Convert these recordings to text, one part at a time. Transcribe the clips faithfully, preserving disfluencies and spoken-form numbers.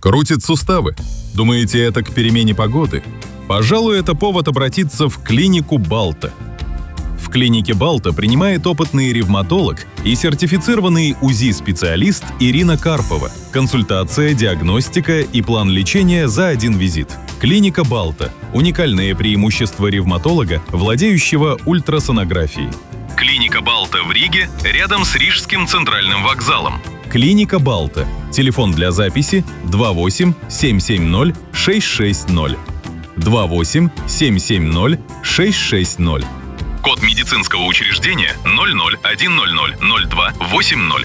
Крутит суставы? Думаете, это к перемене погоды? Пожалуй, это повод обратиться в клинику Балта. В клинике Балта принимает опытный ревматолог и сертифицированный УЗИ-специалист Ирина Карпова. Консультация, диагностика и план лечения за один визит. Клиника Балта – уникальное преимущество ревматолога, владеющего ультрасонографией. Клиника Балта в Риге, рядом с Рижским центральным вокзалом. Клиника Балта. Телефон для записи два восемь семь семь ноль шесть шесть ноль. два восемь семь семь ноль шесть шесть ноль. Код медицинского учреждения ноль ноль один ноль ноль ноль два восемь ноль.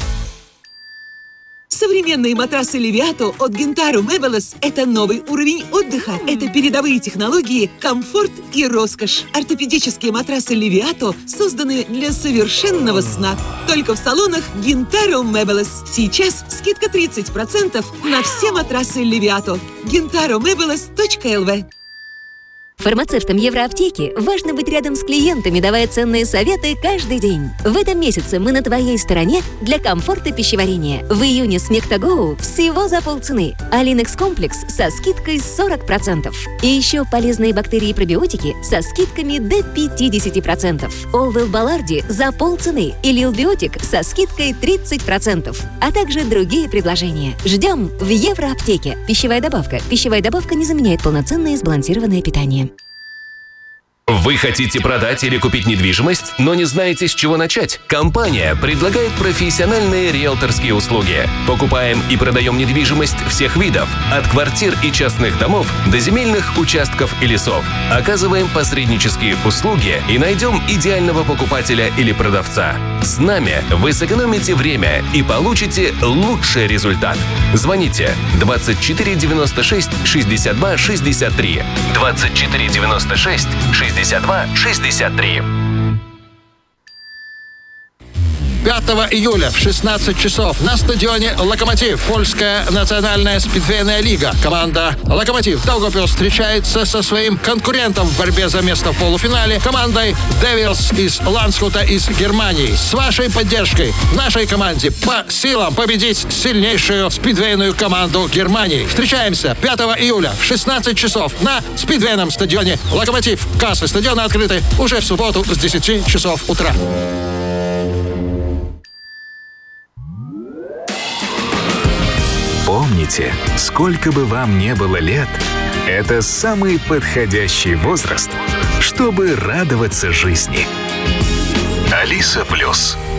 Современные матрасы Leviato от Gentaro Meubles – это новый уровень отдыха. Это передовые технологии, комфорт и роскошь. Ортопедические матрасы Leviato созданы для совершенного сна. Только в салонах Gentaro Meubles. Сейчас скидка тридцать процентов на все матрасы Leviato. гентаро мебелес точка эл ви. Фармацевтам Евроаптеки важно быть рядом с клиентами, давая ценные советы каждый день. В этом месяце мы на твоей стороне для комфорта пищеварения. В июне Смектагоу всего за полцены, а Линекс комплекс со скидкой сорок процентов. И еще полезные бактерии и пробиотики со скидками до пятьдесят процентов. Олвел Баларди за полцены и Лил Биотик со скидкой тридцать процентов. А также другие предложения. Ждем в Евроаптеке. Пищевая добавка. Пищевая добавка не заменяет полноценное и сбалансированное питание. Вы хотите продать или купить недвижимость, но не знаете, с чего начать? Компания предлагает профессиональные риэлторские услуги. Покупаем и продаем недвижимость всех видов, от квартир и частных домов до земельных участков и лесов. Оказываем посреднические услуги и найдем идеального покупателя или продавца. С нами вы сэкономите время и получите лучший результат. Звоните двадцать четыре девяносто шесть шестьдесят два шестьдесят три. двадцать четыре девяносто шесть шестьдесят два шестьдесят три. пятого июля в шестнадцать часов на стадионе «Локомотив» Польская национальная спидвейная лига. Команда «Локомотив» Даугавпилс встречается со своим конкурентом в борьбе за место в полуфинале командой «Девилс» из Ланскута из Германии. С вашей поддержкой нашей команде по силам победить сильнейшую спидвейную команду Германии. Встречаемся пятого июля в шестнадцать часов на спидвейном стадионе «Локомотив». Кассы стадиона открыты уже в субботу с десяти часов утра. Помните, сколько бы вам не было лет, это самый подходящий возраст, чтобы радоваться жизни. Алиса Плюс.